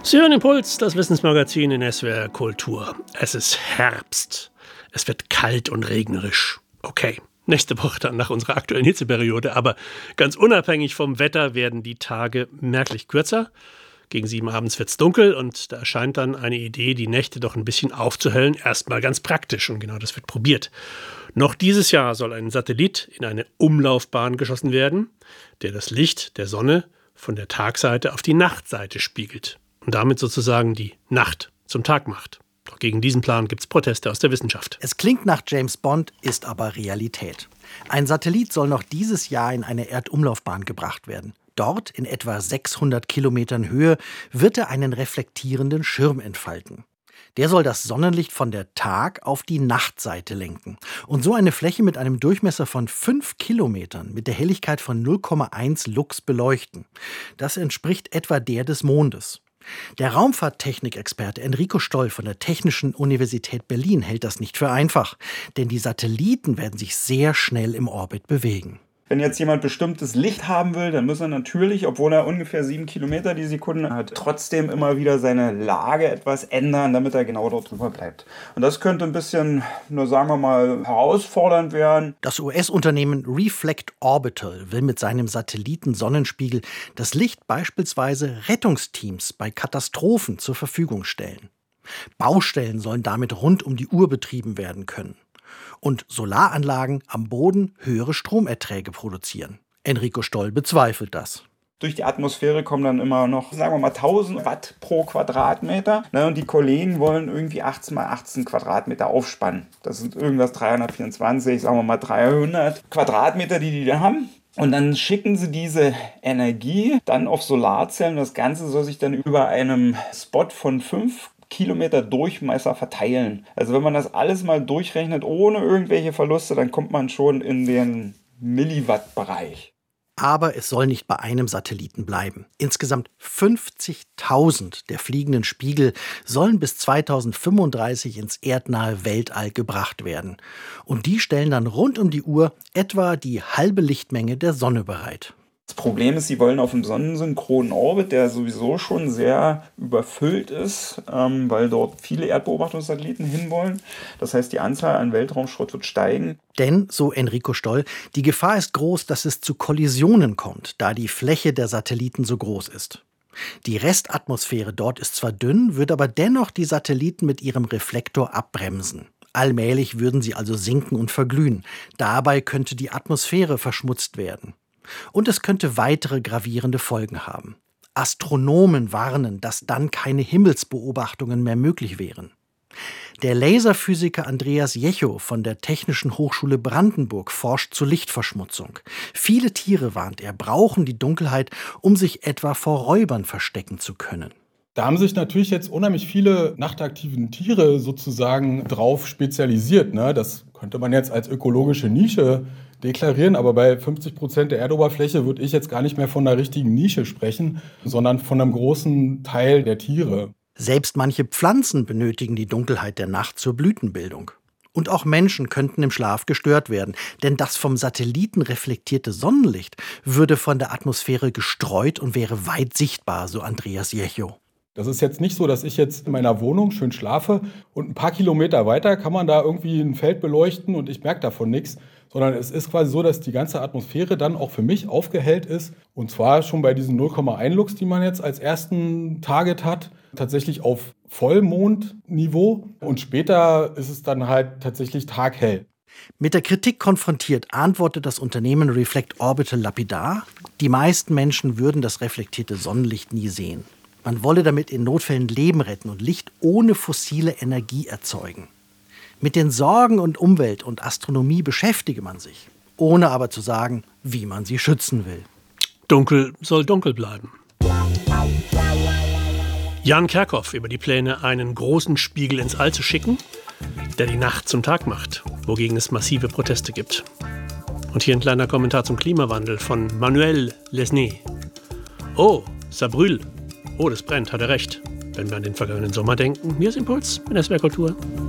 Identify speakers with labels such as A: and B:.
A: Sie hören Impuls, das Wissensmagazin in SWR Kultur. Es ist Herbst. Es wird kalt und regnerisch. Okay, nächste Woche dann nach unserer aktuellen Hitzeperiode. Aber ganz unabhängig vom Wetter werden die Tage merklich kürzer. Gegen 7 abends wird's dunkel und da erscheint dann eine Idee, die Nächte doch ein bisschen aufzuhellen. Erstmal ganz praktisch und genau das wird probiert. Noch dieses Jahr soll ein Satellit in eine Umlaufbahn geschossen werden, der das Licht der Sonne von der Tagseite auf die Nachtseite spiegelt und damit sozusagen die Nacht zum Tag macht. Doch gegen diesen Plan gibt es Proteste aus der Wissenschaft.
B: Es klingt nach James Bond, ist aber Realität. Ein Satellit soll noch dieses Jahr in eine Erdumlaufbahn gebracht werden. Dort, in etwa 600 Kilometern Höhe, wird er einen reflektierenden Schirm entfalten. Der soll das Sonnenlicht von der Tag- auf die Nachtseite lenken. Und so eine Fläche mit einem Durchmesser von 5 Kilometern mit der Helligkeit von 0,1 Lux beleuchten. Das entspricht etwa der des Mondes. Der Raumfahrttechnikexperte Enrico Stoll von der Technischen Universität Berlin hält das nicht für einfach. Denn die Satelliten werden sich sehr schnell im Orbit bewegen.
C: Wenn jetzt jemand bestimmtes Licht haben will, dann muss er natürlich, obwohl er ungefähr 7 Kilometer die Sekunde hat, trotzdem immer wieder seine Lage etwas ändern, damit er genau dort drüber bleibt. Und das könnte ein bisschen, sagen wir mal, herausfordernd werden.
B: Das US-Unternehmen Reflect Orbital will mit seinem Satelliten-Sonnenspiegel das Licht beispielsweise Rettungsteams bei Katastrophen zur Verfügung stellen. Baustellen sollen damit rund um die Uhr betrieben werden können. Und Solaranlagen am Boden höhere Stromerträge produzieren. Enrico Stoll bezweifelt das.
C: Durch die Atmosphäre kommen dann immer noch, sagen wir mal, 1000 Watt pro Quadratmeter. Und die Kollegen wollen irgendwie 18 mal 18 Quadratmeter aufspannen. Das sind irgendwas 324, sagen wir mal 300 Quadratmeter, die da haben. Und dann schicken sie diese Energie dann auf Solarzellen. Das Ganze soll sich dann über einem Spot von 5 Kilometer Durchmesser verteilen. Also wenn man das alles mal durchrechnet, ohne irgendwelche Verluste, dann kommt man schon in den Milliwatt-Bereich.
B: Aber es soll nicht bei einem Satelliten bleiben. Insgesamt 50.000 der fliegenden Spiegel sollen bis 2035 ins erdnahe Weltall gebracht werden. Und die stellen dann rund um die Uhr etwa die halbe Lichtmenge der Sonne bereit.
C: Das Problem ist, sie wollen auf dem sonnensynchronen Orbit, der sowieso schon sehr überfüllt ist, weil dort viele Erdbeobachtungssatelliten hinwollen. Das heißt, die Anzahl an Weltraumschrott wird steigen.
B: Denn, so Enrico Stoll, die Gefahr ist groß, dass es zu Kollisionen kommt, da die Fläche der Satelliten so groß ist. Die Restatmosphäre dort ist zwar dünn, wird aber dennoch die Satelliten mit ihrem Reflektor abbremsen. Allmählich würden sie also sinken und verglühen. Dabei könnte die Atmosphäre verschmutzt werden. Und es könnte weitere gravierende Folgen haben. Astronomen warnen, dass dann keine Himmelsbeobachtungen mehr möglich wären. Der Laserphysiker Andreas Jecho von der Technischen Hochschule Brandenburg forscht zur Lichtverschmutzung. Viele Tiere, warnt er, brauchen die Dunkelheit, um sich etwa vor Räubern verstecken zu können.
D: Da haben sich natürlich jetzt unheimlich viele nachtaktiven Tiere sozusagen drauf spezialisiert. Das könnte man jetzt als ökologische Nische deklarieren, aber bei 50% der Erdoberfläche würde ich jetzt gar nicht mehr von einer richtigen Nische sprechen, sondern von einem großen Teil der Tiere.
B: Selbst manche Pflanzen benötigen die Dunkelheit der Nacht zur Blütenbildung. Und auch Menschen könnten im Schlaf gestört werden, denn das vom Satelliten reflektierte Sonnenlicht würde von der Atmosphäre gestreut und wäre weit sichtbar, so Andreas Jecho.
D: Das ist jetzt nicht so, dass ich jetzt in meiner Wohnung schön schlafe und ein paar Kilometer weiter kann man da irgendwie ein Feld beleuchten und ich merke davon nichts, sondern es ist quasi so, dass die ganze Atmosphäre dann auch für mich aufgehellt ist. Und zwar schon bei diesen 0,1 Lux, die man jetzt als ersten Target hat, tatsächlich auf Vollmondniveau. Und später ist es dann halt tatsächlich taghell.
B: Mit der Kritik konfrontiert, antwortet das Unternehmen Reflect Orbital lapidar: Die meisten Menschen würden das reflektierte Sonnenlicht nie sehen. Man wolle damit in Notfällen Leben retten und Licht ohne fossile Energie erzeugen. Mit den Sorgen um Umwelt und Astronomie beschäftige man sich, ohne aber zu sagen, wie man sie schützen will.
A: Dunkel soll dunkel bleiben. Jan Kerkhoff über die Pläne, einen großen Spiegel ins All zu schicken, der die Nacht zum Tag macht, wogegen es massive Proteste gibt. Und hier ein kleiner Kommentar zum Klimawandel von Manuel Lesnay. Oh, ça brûle. Oh, das brennt, hat er recht. Wenn wir an den vergangenen Sommer denken, hier ist Impuls in SWR Kultur.